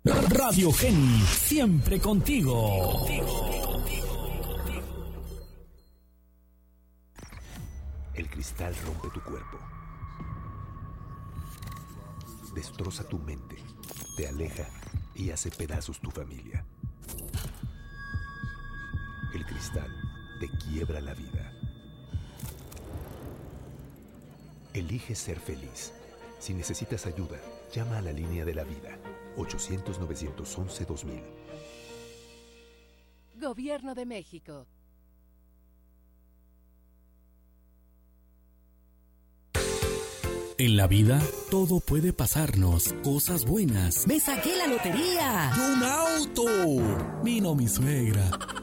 Radio Geni, siempre contigo. El cristal rompe tu cuerpo, destroza tu mente, te aleja y hace pedazos tu familia. El cristal te quiebra la vida. Elige ser feliz. Si necesitas ayuda, llama a la línea de la vida, 800-911-2000. Gobierno de México. En la vida, todo puede pasarnos, cosas buenas. ¡Me saqué la lotería! ¡Un auto! Vino mi suegra.